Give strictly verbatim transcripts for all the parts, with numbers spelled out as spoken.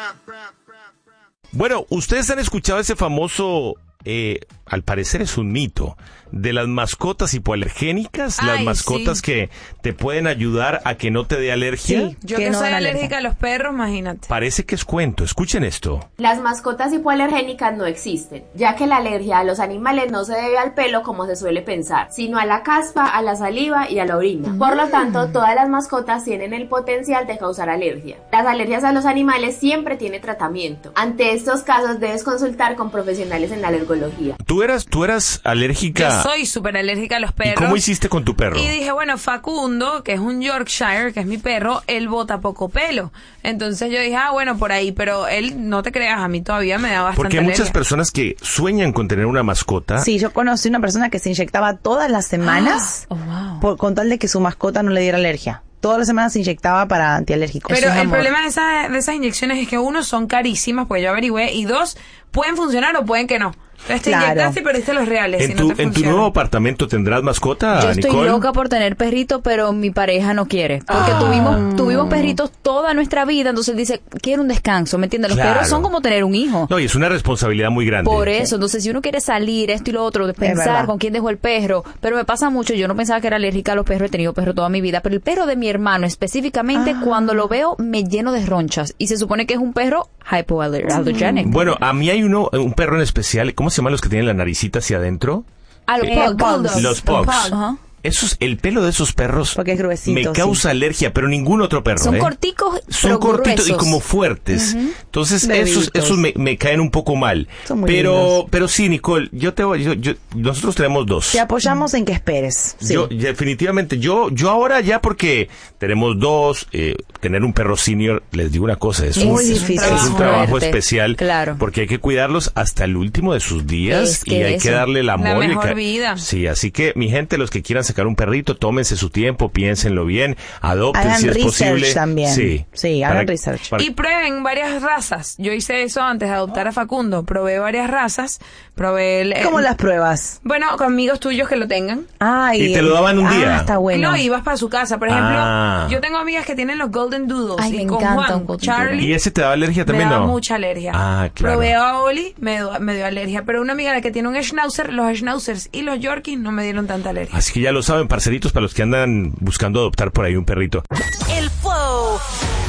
Bueno, ustedes han escuchado ese famoso, eh, al parecer es un mito, de las mascotas hipoalergénicas, Ay, las mascotas sí. que te pueden ayudar a que no te dé alergia. Sí. Yo que que no soy dan alérgica alergia. a los perros, imagínate. Parece que es cuento, escuchen esto. Las mascotas hipoalergénicas no existen, ya que la alergia a los animales no se debe al pelo como se suele pensar, sino a la caspa, a la saliva y a la orina. Por lo tanto, todas las mascotas tienen el potencial de causar alergia. Las alergias a los animales siempre tienen tratamiento. Ante estos casos debes consultar con profesionales en alergología. ¿Tú eras, tú eras alérgica? Yo soy súper alérgica a los ¿Y perros. cómo hiciste con tu perro? Y dije, bueno, Facundo, que es un Yorkshire, que es mi perro, él bota poco pelo. Entonces yo dije, ah, bueno, por ahí. Pero él, no te creas, a mí todavía me da bastante Porque hay muchas alergia. personas que sueñan con tener una mascota. Sí, yo conocí una persona que se inyectaba todas las semanas Oh, wow. por, con tal de que su mascota no le diera alergia. Todas las semanas se inyectaba para antialérgico. Pero Eso es el amor. problema de, esa, de esas inyecciones es que uno, son carísimas, porque yo averigüé, y dos, pueden funcionar o pueden que no. Entonces te Claro. inyectaste y perdiste los reales. ¿En si tu, no te en tu funciona. nuevo apartamento tendrás mascota, Yo estoy Nicole? loca por tener perrito, pero mi pareja no quiere. Porque Ah. tuvimos tuvimos perritos toda nuestra vida, entonces él dice, quiero un descanso, ¿me entiendes? Los Claro. perros son como tener un hijo. No, y es una responsabilidad muy grande. Por eso, entonces si uno quiere salir, esto y lo otro, de verdad. pensar con quién dejó el perro, pero me pasa mucho, yo no pensaba que era alérgica a los perros, he tenido perro toda mi vida, pero el perro de mi hermano específicamente, Ah. cuando lo veo, me lleno de ronchas, y se supone que es un perro hypoallergenic. Bueno, a mí hay uno, un perro en especial, ¿cómo se llaman los que tienen la naricita hacia adentro? A los Eh, pugs. pugs. Los pugs. Ajá. Esos, el pelo de esos perros Porque es gruesito, me causa alergia, pero ningún otro perro. Son ¿eh? corticos, Son pero cortitos y gruesos. como fuertes. Entonces, Bebitos. esos, esos me, me caen un poco mal. Son muy pero, lindos. pero sí, Nicole, yo te voy, yo, yo- nosotros tenemos dos. Te apoyamos en que esperes. Sí. Yo, definitivamente, yo, yo ahora ya porque tenemos dos, eh, tener un perro senior, les digo una cosa, es un, Muy es- difícil. es un trabajo Fuerte. especial, Claro. porque hay que cuidarlos hasta el último de sus días Es que y hay eso. que darle el amor. y mejor que- vida. Sí, así que mi gente, los que quieran sacar un perrito, tómense su tiempo, piénsenlo bien, adopten Hagan si es research posible. también. Sí, Sí, hagan Para- research. para- Y prueben varias razas. Yo hice eso antes de adoptar a Facundo. Probé varias razas. Probé el... ¿Cómo el- las pruebas? Bueno, con amigos tuyos que lo tengan. Ay, Y te lo daban un ah, día. está bueno. No, ibas para su casa. Por ejemplo, Ah. yo tengo amigas que tienen los Golden Doodles. Ay, y me con encanta Juan, un Golden Charlie, ¿Y ese te da alergia me también? daba no? mucha alergia. Ah, claro. Probé a Oli, me, dio- me dio alergia. Pero una amiga la que tiene un Schnauzer, los Schnauzers y los Yorkies no me dieron tanta alergia. Así que ya lo saben, parceritos, para los que andan buscando adoptar por ahí un perrito. El Flow.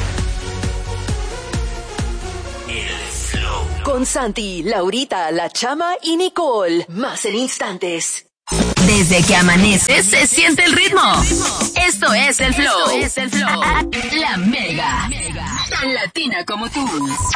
Con Santi, Laurita, La Chama y Nicole. Más en instantes. Desde que amanece se siente el ritmo. Esto es el Flow. Esto es el Flow. La Mega. Tan latina como tú.